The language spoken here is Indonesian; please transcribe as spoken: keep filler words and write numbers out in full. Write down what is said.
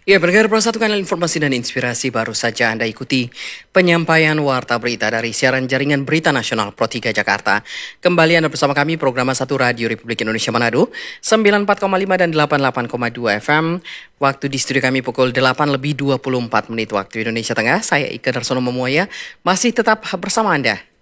Ya, pendengar Pro satu kanal informasi dan inspirasi baru saja Anda ikuti penyampaian warta berita dari siaran jaringan berita nasional Pro tiga Jakarta. Kembali Anda bersama kami program satu Radio Republik Indonesia Manado, sembilan puluh empat koma lima dan delapan puluh delapan koma dua F M. Waktu di studio kami pukul delapan lebih dua puluh empat menit waktu Indonesia Tengah. Saya Ika Darsono Memuaya masih tetap bersama Anda